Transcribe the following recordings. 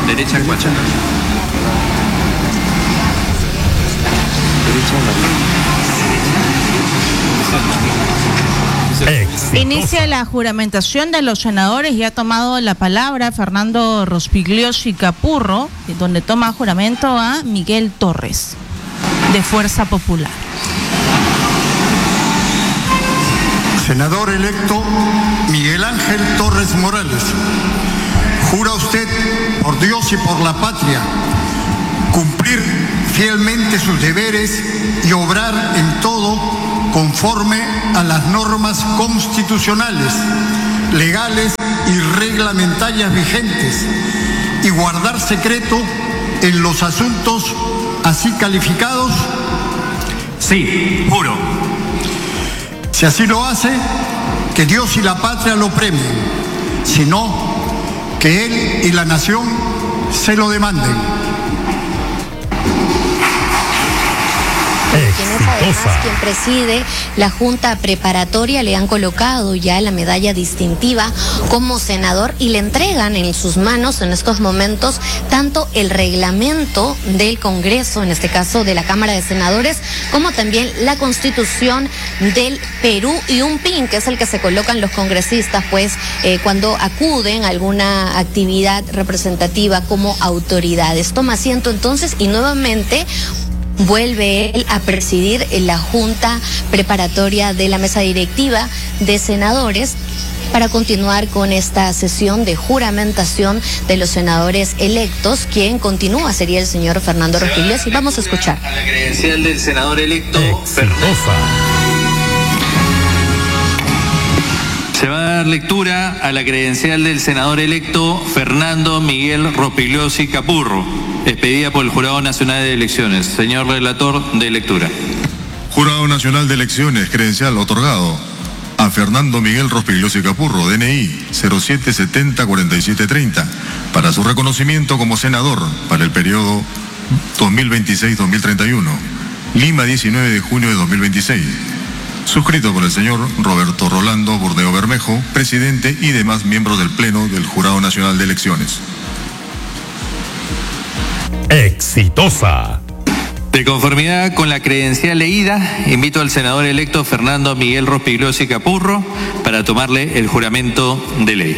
Derecha 4. Inicia la juramentación de los senadores y ha tomado la palabra Fernando Rospigliosi Capurro, donde toma juramento a Miguel Torres, de Fuerza Popular. Senador electo Miguel Ángel Torres Morales, ¿jura usted por Dios y por la patria cumplir fielmente sus deberes y obrar en todo conforme a las normas constitucionales, legales y reglamentarias vigentes y guardar secreto en los asuntos así calificados? Sí, juro. Si así lo hace, que Dios y la patria lo premien, si no, que él y la nación se lo demanden. Quien es además quien preside la Junta Preparatoria, le han colocado ya la medalla distintiva como senador y le entregan en sus manos en estos momentos tanto el reglamento del Congreso, en este caso de la Cámara de Senadores, como también la Constitución del Perú y un pin, que es el que se colocan los congresistas pues cuando acuden a alguna actividad representativa como autoridades. Toma asiento entonces y nuevamente vuelve él a presidir la Junta Preparatoria de la Mesa Directiva de Senadores para continuar con esta sesión de juramentación de los senadores electos. Quien continúa sería el señor Fernando Rospigliosi. Vamos a escuchar. A la credencial del senador electo Fernando. Se va a dar lectura a la credencial del senador electo Fernando Miguel Rospigliosi Capurro, expedida por el Jurado Nacional de Elecciones. Señor relator, de lectura. Jurado Nacional de Elecciones, credencial otorgado a Fernando Miguel Rospigliosi Capurro, DNI 0770-4730, para su reconocimiento como senador para el periodo 2026-2031, Lima, 19 de junio de 2026. Suscrito por el señor Roberto Rolando Burdeo Bermejo, presidente y demás miembros del Pleno del Jurado Nacional de Elecciones. Exitosa. De conformidad con la credencial leída, invito al senador electo Fernando Miguel Rospigliosi Capurro para tomarle el juramento de ley.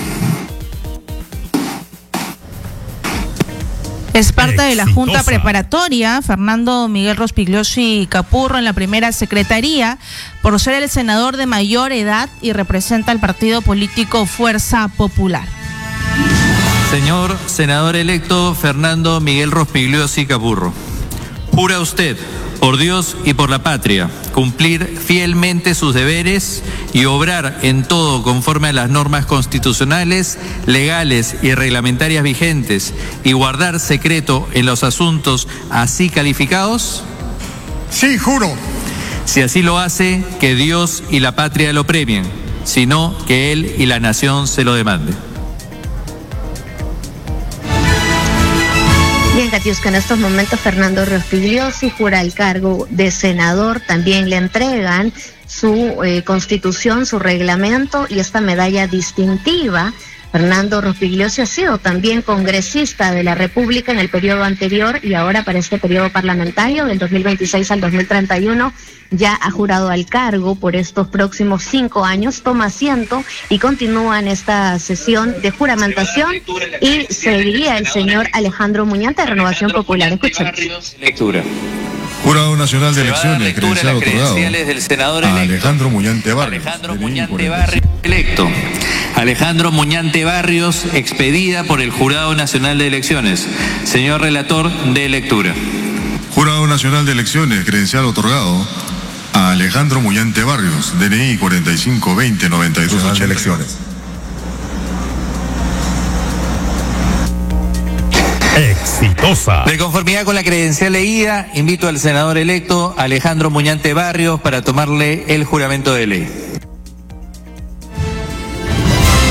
Es parte de la Junta Preparatoria, Fernando Miguel Rospigliosi Capurro en la primera secretaría, por ser el senador de mayor edad y representa al partido político Fuerza Popular. Señor senador electo Fernando Miguel Rospigliosi Capurro, ¿jura usted, por Dios y por la patria, cumplir fielmente sus deberes y obrar en todo conforme a las normas constitucionales, legales y reglamentarias vigentes y guardar secreto en los asuntos así calificados? Sí, juro. Si así lo hace, que Dios y la patria lo premien, si no, que él y la nación se lo demanden. Bien, Katiuska, en estos momentos Fernando Rospigliosi jura el cargo de senador. También le entregan su constitución, su reglamento y esta medalla distintiva. Fernando Rospigliosi ha sido también congresista de la República en el periodo anterior y ahora para este periodo parlamentario del 2026 al 2031 ya ha jurado al cargo por estos próximos 5 años. Toma asiento y continúa en esta sesión de juramentación y seguiría el señor Alejandro Muñante de Renovación Popular. Escuchemos. Lectura. Jurado Nacional de Elecciones, credencial otorgado del senador a electo Alejandro Muñante Barrios. Alejandro Muñante Barrios electo. Alejandro Muñante Barrios, expedida por el Jurado Nacional de Elecciones. Señor relator, de lectura. Jurado Nacional de Elecciones, credencial otorgado a Alejandro Muñante Barrios, DNI 45209280. Elecciones. Exitosa. De conformidad con la credencial leída, invito al senador electo Alejandro Muñante Barrios para tomarle el juramento de ley.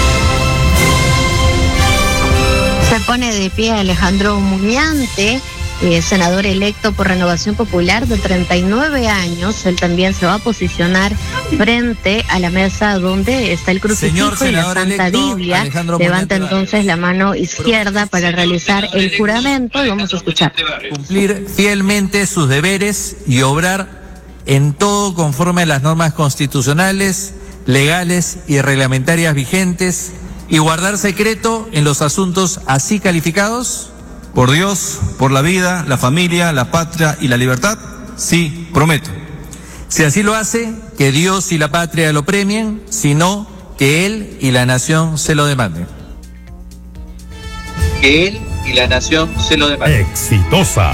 Se pone de pie Alejandro Muñante senador electo por Renovación Popular de 39 años. Él también se va a posicionar frente a la mesa donde está el crucifijo y la Santa Biblia. Levanta entonces la mano izquierda para realizar el juramento y vamos a escuchar. Cumplir fielmente sus deberes y obrar en todo conforme a las normas constitucionales, legales y reglamentarias vigentes y guardar secreto en los asuntos así calificados. Por Dios, por la vida, la familia, la patria y la libertad, sí, prometo. Si así lo hace, que Dios y la patria lo premien, si no, que Él y la nación se lo demanden. Que Él y la nación se lo demanden. Exitosa.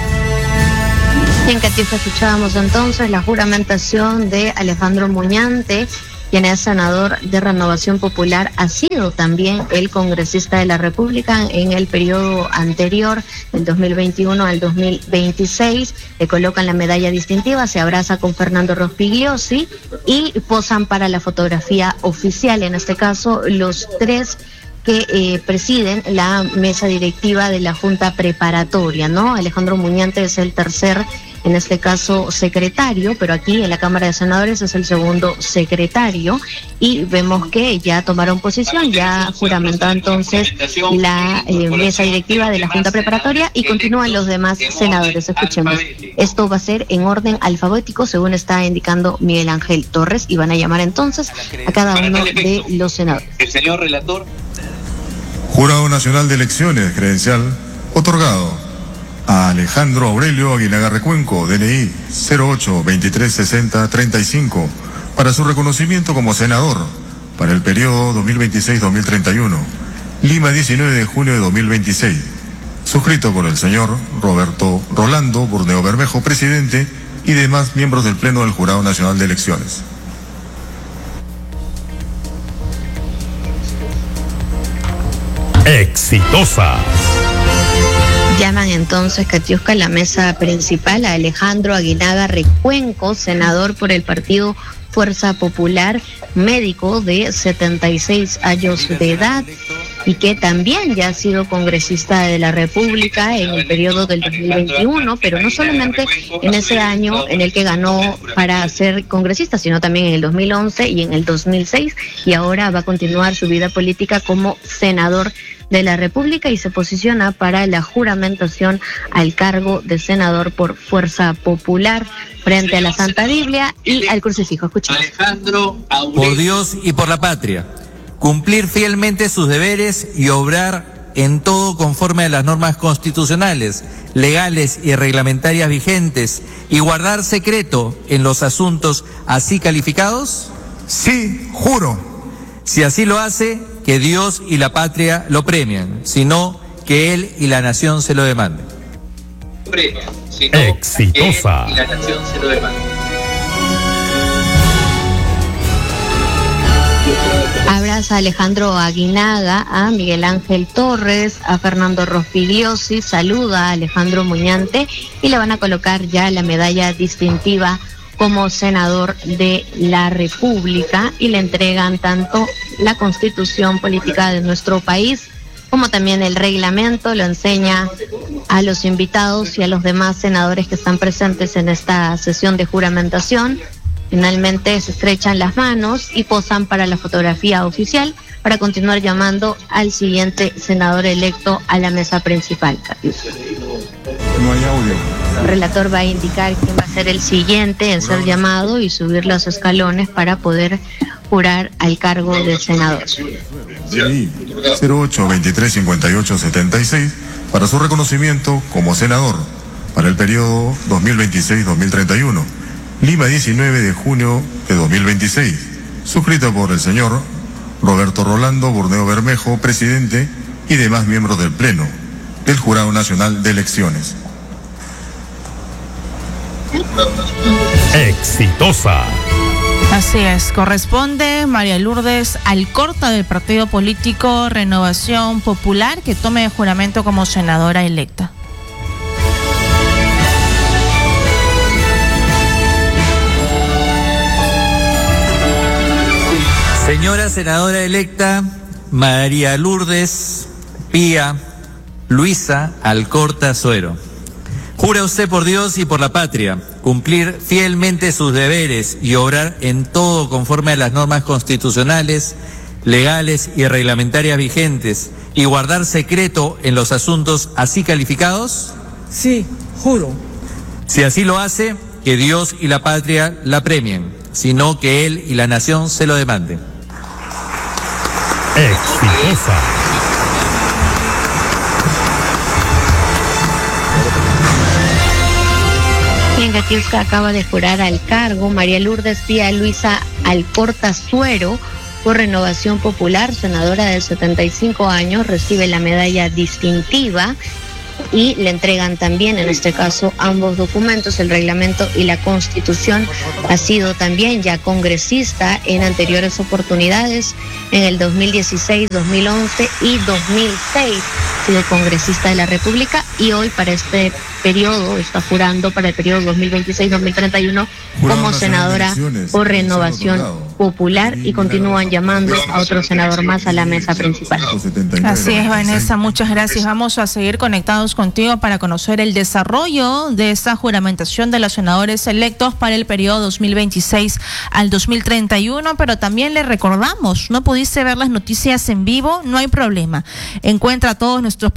En Catifa escuchábamos entonces la juramentación de Alejandro Muñante, quien es senador de Renovación Popular, ha sido también el congresista de la República en el periodo anterior, del 2021 al 2026. Le colocan la medalla distintiva, se abraza con Fernando Rospigliosi y posan para la fotografía oficial. En este caso, los tres que presiden la mesa directiva de la Junta Preparatoria, ¿no? Alejandro Muñante es el tercer, en este caso, secretario, pero aquí en la Cámara de Senadores es el segundo secretario, y vemos que ya tomaron posición, ya juramentó entonces la mesa directiva de la Junta Preparatoria y continúan los demás senadores. Escuchemos. Esto va a ser en orden alfabético, según está indicando Miguel Ángel Torres, y van a llamar entonces a cada uno de los senadores. El señor relator. Jurado Nacional de Elecciones, credencial otorgado a Alejandro Aurelio Aguinaga Recuenco, DNI 08-2360-35, para su reconocimiento como senador para el periodo 2026-2031, Lima, 19 de junio de 2026, suscrito por el señor Roberto Rolando Burneo Bermejo, presidente, y demás miembros del Pleno del Jurado Nacional de Elecciones. Exitosa. Llaman entonces, Catiusca, a la mesa principal a Alejandro Aguinaga Recuenco, senador por el partido Fuerza Popular, médico de 76 años de edad y que también ya ha sido congresista de la República en el periodo del 2021, pero no solamente en ese año en el que ganó para ser congresista, sino también en el 2011 y en el 2006, y ahora va a continuar su vida política como senador de la República y se posiciona para la juramentación al cargo de senador por Fuerza Popular frente a la Santa Biblia y al crucifijo. Escuchemos. Alejandro Aurelio. Por Dios y por la patria, cumplir fielmente sus deberes y obrar en todo conforme a las normas constitucionales, legales y reglamentarias vigentes y guardar secreto en los asuntos así calificados. Sí, juro. Si así lo hace, que Dios y la patria lo premian, sino que Él y la nación se lo demanden. Exitosa. Que Él y la nación se lo demanden. Abraza a Alejandro Aguinaga, a Miguel Ángel Torres, a Fernando Rospigliosi, saluda a Alejandro Muñante y le van a colocar ya la medalla distintiva como senador de la República y le entregan tanto la Constitución Política de nuestro país como también el reglamento, lo enseña a los invitados y a los demás senadores que están presentes en esta sesión de juramentación. Finalmente se estrechan las manos y posan para la fotografía oficial para continuar llamando al siguiente senador electo a la mesa principal. No hay audio. El relator va a indicar quién va a ser el siguiente en ser llamado y subir los escalones para poder jurar al cargo de senador. 08-2358-76 para su reconocimiento como senador para el periodo 2026-2031, Lima, 19 de junio de 2026, suscrito por el señor Roberto Rolando Burneo Bermejo, presidente, y demás miembros del Pleno del Jurado Nacional de Elecciones. Exitosa. Así es, corresponde María Lourdes Alcorta del partido político Renovación Popular que tome juramento como senadora electa. Señora senadora electa María Lourdes Pía Luisa Alcorta Suero, ¿Jura usted por Dios y por la patria cumplir fielmente sus deberes y obrar en todo conforme a las normas constitucionales, legales y reglamentarias vigentes y guardar secreto en los asuntos así calificados? Sí, juro. Si así lo hace, que Dios y la patria la premien, sino que él y la nación se lo demanden. Exitosa. En Gatiusca acaba de jurar al cargo María Lourdes Pía Luisa Alcorta Suero por Renovación Popular, senadora de 75 años, recibe la medalla distintiva y le entregan también, en este caso, ambos documentos, el reglamento y la Constitución. Ha sido también ya congresista en anteriores oportunidades, en el 2016, 2011 y 2006. Ha sido congresista de la República y hoy para este periodo está jurando para el periodo 2026-2031 como senadora por Renovación Popular y continúan llamando a otro senador más a la mesa principal. Así es, Vanessa, muchas gracias. Vamos a seguir conectados contigo para conocer el desarrollo de esta juramentación de los senadores electos para el periodo 2026 al 2031, pero también le recordamos, no pudiste ver las noticias en vivo, no hay problema. Encuentra todos nuestros